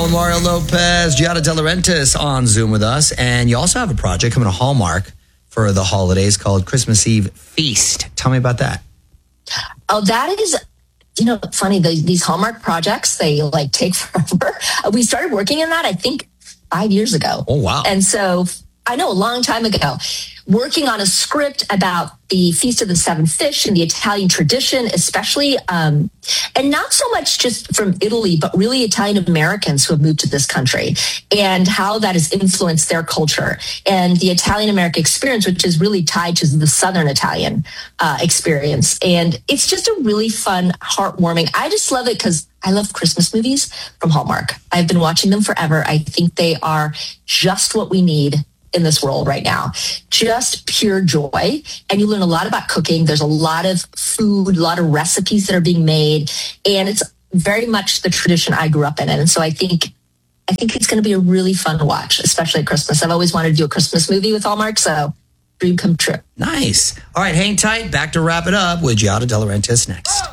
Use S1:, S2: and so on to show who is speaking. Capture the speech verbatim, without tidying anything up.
S1: Joel Mario Lopez, Giada De Laurentiis on Zoom with us. And you also have a project coming to Hallmark for the holidays called Christmas Eve Feast. Tell me about that.
S2: Oh, that is, you know, funny. The, these Hallmark projects, they like take forever. We started working in that, I think, five years ago.
S1: Oh, wow.
S2: And so I know a long time ago, working on a script about the Feast of the Seven Fish and the Italian tradition, especially, um, and not so much just from Italy, but really Italian Americans who have moved to this country and how that has influenced their culture and the Italian American experience, which is really tied to the Southern Italian uh, experience. And it's just a really fun, heartwarming. I just love it because I love Christmas movies from Hallmark. I've been watching them forever. I think they are just what we need in this world right now. Just pure joy. And you learn a lot about cooking. There's a lot of food, a lot of recipes that are being made. And it's very much the tradition I grew up in. And so I think I think it's going to be a really fun watch, especially at Christmas. I've always wanted to do a Christmas movie with Hallmark, so dream come true.
S1: Nice. All right, hang tight. Back to wrap it up with Giada De Laurentiis next.